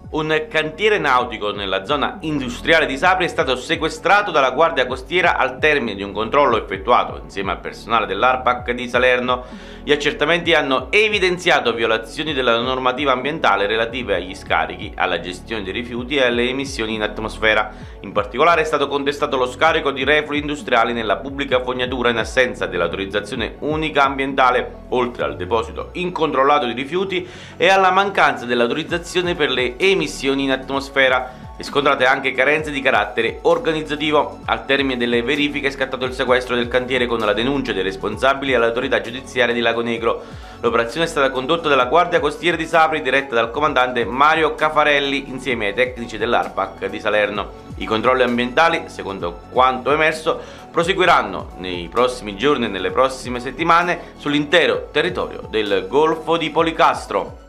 Un cantiere nautico nella zona industriale di Sapri è stato sequestrato dalla Guardia Costiera al termine di un controllo effettuato insieme al personale dell'ARPAC di Salerno. Gli accertamenti hanno evidenziato violazioni della normativa ambientale relative agli scarichi, alla gestione dei rifiuti e alle emissioni in atmosfera. In particolare è stato contestato lo scarico di reflui industriali nella pubblica fognatura in assenza dell'autorizzazione unica ambientale, oltre al deposito incontrollato di rifiuti e alla mancanza dell'autorizzazione per le emissioni in atmosfera. Riscontrate anche carenze di carattere organizzativo. Al termine delle verifiche è scattato il sequestro del cantiere con la denuncia dei responsabili all'autorità giudiziaria di Lago Negro. L'operazione è stata condotta dalla Guardia Costiera di Sapri diretta dal comandante Mario Cafarelli insieme ai tecnici dell'ARPAC di Salerno. I controlli ambientali, secondo quanto emerso, proseguiranno nei prossimi giorni e nelle prossime settimane sull'intero territorio del Golfo di Policastro.